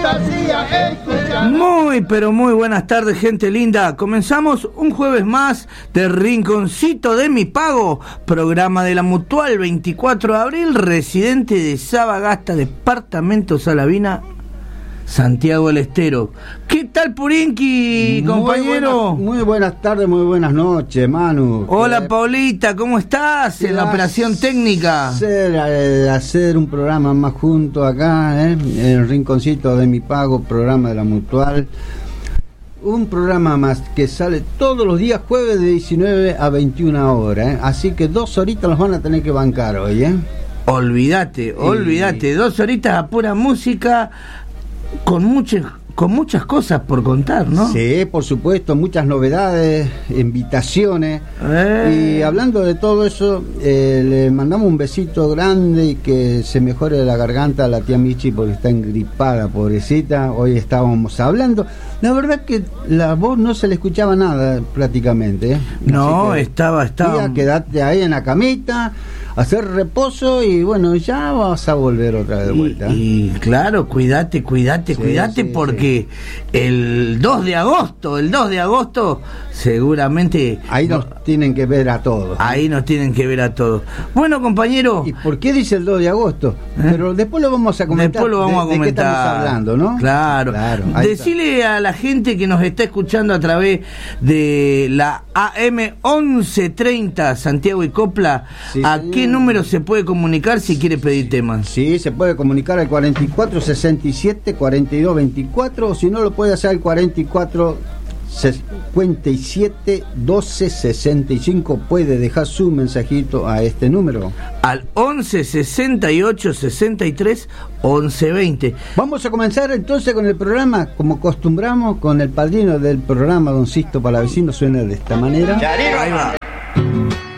Muy, pero muy buenas tardes, gente linda. Comenzamos un jueves más de Rinconcito de Mi Pago, programa de la Mutual, 24 de abril, residente de Sabagasta, departamento Salavina, Santiago del Estero. ¿Qué tal, Purinqui, compañero? Muy buenas tardes, muy buenas noches, Manu. Hola, Paulita, ¿cómo estás en la operación técnica? Hacer un programa más junto acá, en el Rinconcito de Mi Pago, programa de la Mutual. Un programa más que sale todos los días, jueves de 19 a 21 horas, así que 2 horitas los van a tener que bancar hoy, Olvídate, 2 horitas a pura música, con muchas cosas por contar, ¿no? Sí, por supuesto, muchas novedades, invitaciones. Y hablando de todo eso, le mandamos un besito grande y que se mejore la garganta a la tía Michi porque está engripada, pobrecita. Hoy estábamos hablando. La verdad que la voz no se le escuchaba nada prácticamente. No, estaba. Quedate ahí en la camita, hacer reposo y bueno, ya vas a volver otra vez de vuelta. Y claro, cuídate, porque el 2 de agosto seguramente ahí nos tienen que ver a todos. Bueno, compañero, ¿y por qué dice el 2 de agosto? Pero después lo vamos a comentar. ¿De qué estamos hablando, no? Claro. Decile a la gente que nos está escuchando a través de la AM 1130 Santiago y Copla, qué número se puede comunicar si quiere pedir temas. Sí, se puede comunicar al 4467 4224, o si no lo puede hacer al 4457 1265. Puede dejar su mensajito a este número al 11 68 63 11 20. Vamos a comenzar entonces con el programa, como acostumbramos, con el padrino del programa, don Sisto Palavecino. Suena de esta manera. Ahí va.